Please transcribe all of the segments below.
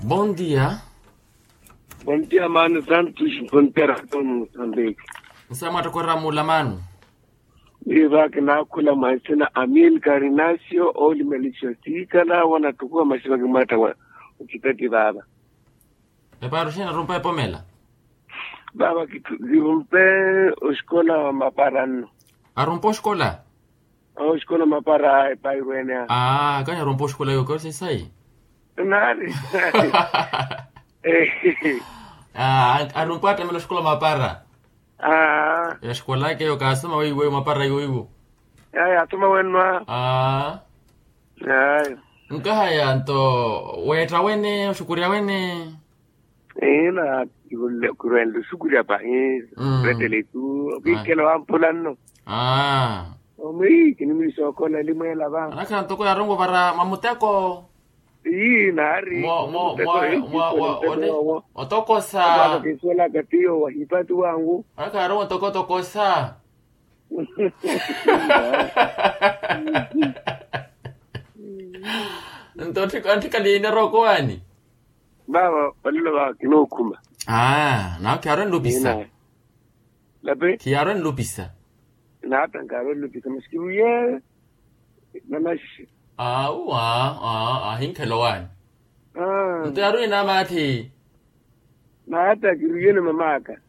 Bom dia. Bom dia, mano. Santos, bom dia, Moçambique. Nsama takwara mula manu. Iva kina kula masina Amil Carinacio Oli Melicio Tikala wana tukua mashiva kimata wa ukitati baba. Rushina rumpa pomela. Baba kirumpe oskola wa maparano. Arumpo escola? Oskola mapara pairuenea. Kanya rumpo escola yo kosi sai. Nari. Arumpo ata mela escola mapara. Ya escola ke yo kasema wewe mapara yo. Ya tuma wenwa. Ya. Nkahaya nto weta wene shukuria wene. Na kurendo shukuria pa retele tu bikelo ampulano. Omi kinimi sokola limela ba. Anaka ntoko ya rongo para mamuteko. Nari. Otoko sa. Kisola katio wa hipatu wangu. Anaka rongo toko sa. Ntoto kantika lina roko wani. Baba walilo ba kinokuma. Na kiaron lupisa. Labe? Kiaron lupisa. Na hata kiaron lupisa msikiru ye. Nanashi. Hinkelo wani. Nto yaro ina mati. Na hata kiru ye na mamaka.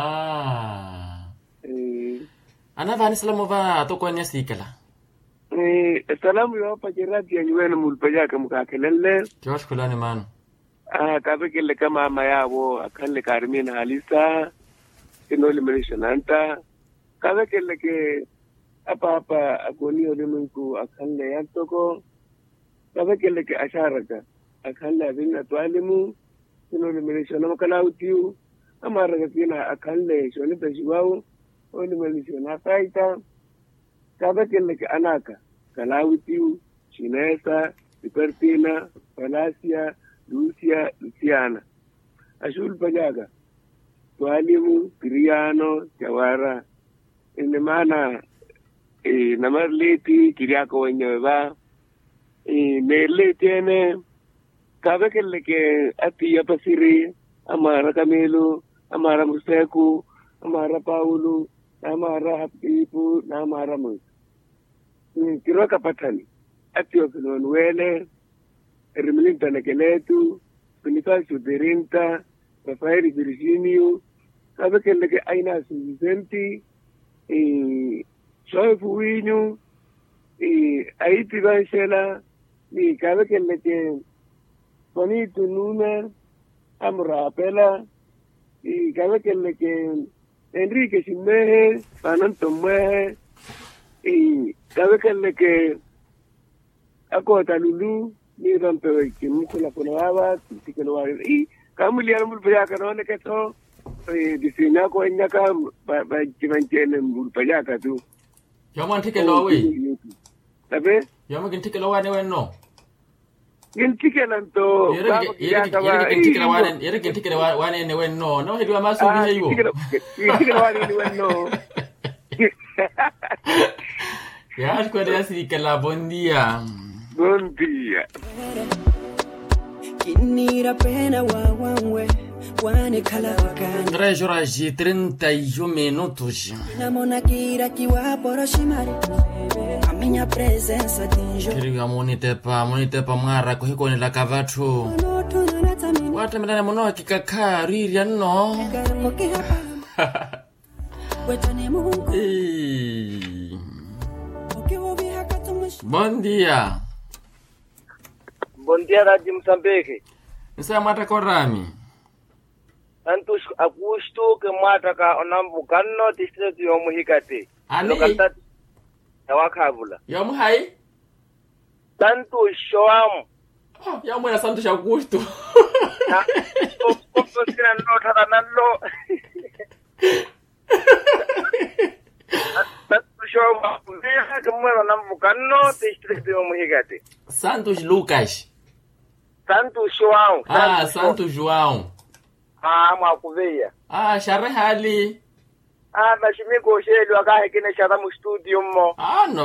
Anavani salamu va toko nyasikala. Salamu yo pakirati ya nyuene mulpajaka mukakelele. Kiwash kulani manu. Kabekele kama ama yabo akanle Carmina Halisa kinoli merishananta kabekele ke apa agoni olimunku akanle yantoko kabekele ke asharaka akanle abinga twalimu kinoli merishana makalautiu amara kina akanle shonita shiwao oli merishana faita kabekele ke anaka kalautiu Chinesa Supertina Palacia Luciana. Ashul Pajaga. Twalimu, Kiriano, Jawara. Inemana, Namarleti, Kiriako Wenyeva. Neletiene, Kabekele ke Ati Yapasiri, Amara Camelo, Amara Museku, Amara Paulu, Amara Hapipu, Namara Mus. Kiroka Patani. Ati Ofinuele. Ermilinta Nekeletu, Pinifal Suderinta, Rafael Virginio, sabe que le que Aina Vicenti, Soy Fuiño, Aiti Vanchela, y cabe que le que Bonito Nuna, Amora Apela, y cabe que le que Enrique Simeje, Fananto Meje, y cabe que le que Acota Lulu, ni rompe que mucho la ponaba sí que lo va y cambiar mulpaya que no le que to diseña ko enya ka ba que mantiene mulpaya ka tu yo man tike lo we sabe yo man tike lo wani wenno yen tike lan to yere tike lo wani ne wenno no hedu ma so bi heyo tike lo wani ne wenno ya asko de así que la buen día. Bom dia. Kinira pena wawanwe wane kala wakani 3 horas e 31 minutos. Namona kira kiwa poroshimari a minha presença tinjo Kiriga monite pa mwara ko hiko ni la kavathu. Wata mena mono kikaka riri no. Bom dia. Bom dia, Rádio Moçambique. Nsa mata korami. Santos Augusto que mata ka onambukano district yo muhikate. Localidad Tawakabula. Yo muhai? Santos Shoam. Yo mu na Santos Augusto. Ko sina no tada nanlo. Santos Shoam. Que mora onambukano district yo muhikate. Santos Lucas. Santos João. Santos João. Mwakuveya. Share hali. Bashimiko shelu akahe kine shara mu studio mo. No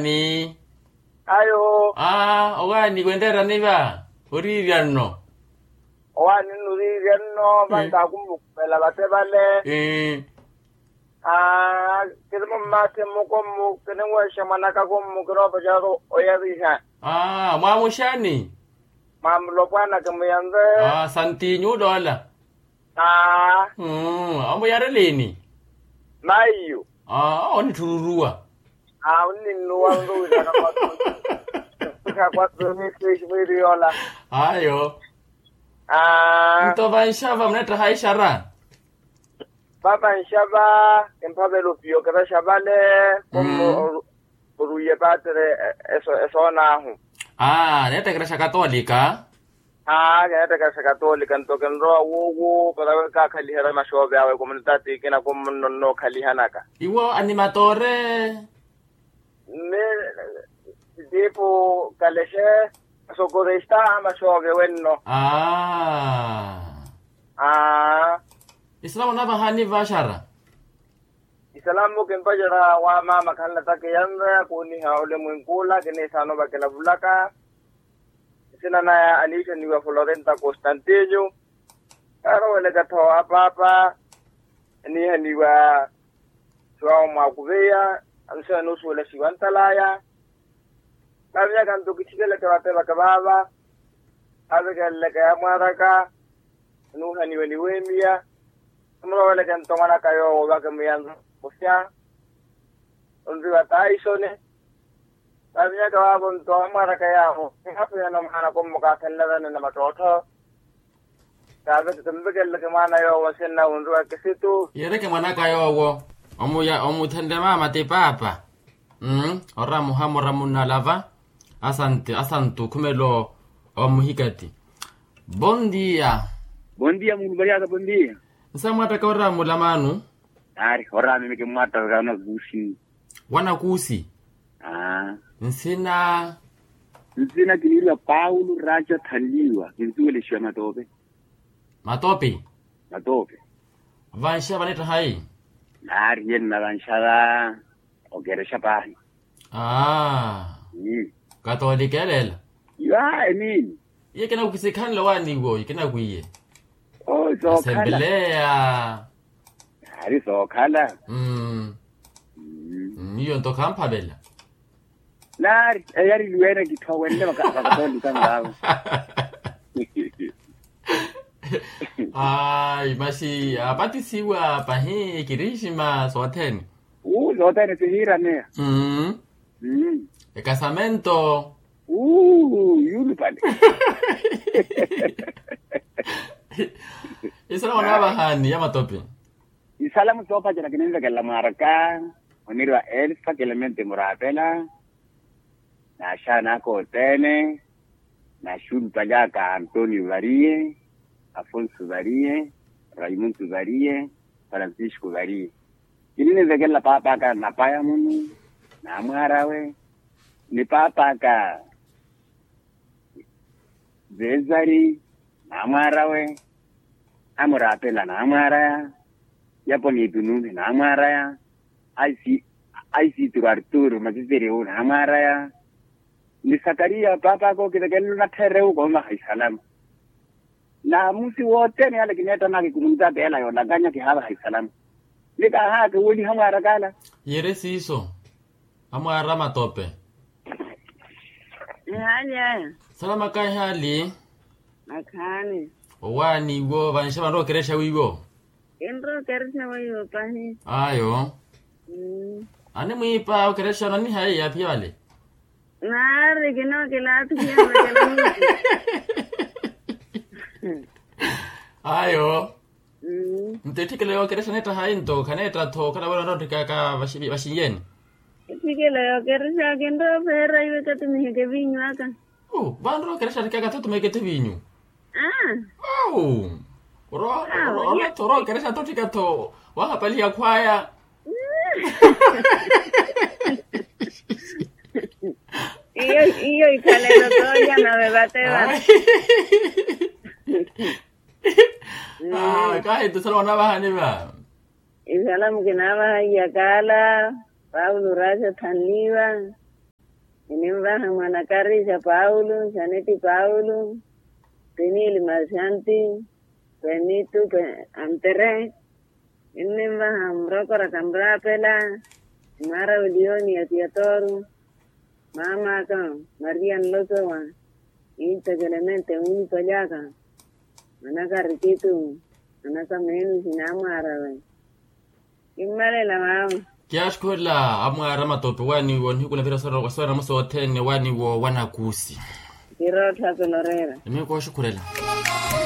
akamakani. Ayo. Ogani kwendera niba. Uriria no. wani nuri no banda kumbukela batebale kidmo mate mukomu kenwa shamanaka komu kropa jaro oyadisha mwamushani mamlopana kamyanze santinyu dola amo yare leni mayo oni tururua uni nuwa ndo kama kwa tumishi miriola ayo Mtova nshava mneta haishara Baba nshava empabelo pio kada shabale como uruye patre eso nahu neta kresha katolika neta kresha katolika ntoken ro wogo kada ka khali hera mashobe awe komunitati kena no khali hanaka iwo animatore ne tipo kaleshe socorrista mashobe wenno Islamu na bahani vashara Islamu kempajara wa mama kanla takiyanda kuni haule mwinkula kene sano bakela bulaka sina na anisha ni wa Florenta Constantino aro wele katoa papa ni wa tuwa mwakuvea amsa nusu wele siwantalaya Kamiya kan to kichikele kawate bakababa abekele kaya maraka nuha ni wemia amro wale kan to mana kayo bakamiyan kusya undi wataisone kamiya kawabon to maraka ya ho hapo yana mana ko muka kallada na matoto kabe tumbekele kemana yo wasenna undi wakisitu yere kemana kayo wo omu tende mama te papa ora muhamuramunna lava Asante kumelo omuhikati. Bon dia. Bon dia mulubariada bon dia. Nsamata ka ora mulamanu. Ari ora mimi mata kana kusi. Wana kusi. Nsina kilila Paulo Raja Thaliwa, kintuele shwa matope. Matope. Vansha vaneta hai. Ari yenna vansha ogeresha pahi. Katolika lela. Ya, emini. Ye kena ukisikani la wani wo, ye kena kuiye. So Assemblea. Ari so kala. Niyo ntoka mpabela. Nari, yari luwena kitowende makatolika ngawo. Mashi apati siwa pahi kirishima soteni. Soteni sihira ne. El casamento. Yulu pale. Isalamu na bahani ya matope. Isalamu sopa jana kinenza kala maraka. Onirwa elfa kelemente murapela. Na shana ko tene. Na shulu pajaka Antonio Varie, Afonso Varie, Raimundo Varie, Francisco Varie. Kinenza kala papa ka napaya munu. Na mwarawe. Ni papa ka Zezari namarawe amurapela namaraya yaponi tununi namaraya aisi tu Arturo mazizere una namaraya ni Sakaria papa ko kidagelu na tereu ko ma salama na musi wote ni ale kineta na kikumza bela yo naganya ki haba salama nika ha ke woli hamara kala yere siso amara matope. Hali Salama kai hali. Makani. Wani wo banisha maro keresha wiwo. Endro keresha wiwo pahi. Ayo. Ane mwipa keresha nani hai ya pia wale. Nare kino kilatu kia mekena. Ayo. Mteti leo keresha neta hai ndo kaneta to kana wala ndo kaka bashiyeni. Leo keresha kendo pera iwe katumi ke vinyo aka. Bandro keresha kaka to tumeke vinyo. Oro keresha to tika to wakapali ya kwaya. Iyo ikalelo to ya na bebateba. Kahe to salo na bahani ba. Isalamu kinaba ya kala. Paulo Raja Thaliwa. Inimbaha Manakarisha Paulo, Saneti Paulo. Penili Marchanti, Benito Antere, Innemba Hambrocora Cambrapela, Mara Ulioni Atiatoru, Mama Marian Lotoa, Integralmente un Toyaga, Manaka Rikitu, Manaka Menu Sinamara. Imare la mama. Kiashkola amwara matope wani woni kuna vira sora maso otene wani wo wanakusi. Kirota Colorera. Nimekuwa shukurela.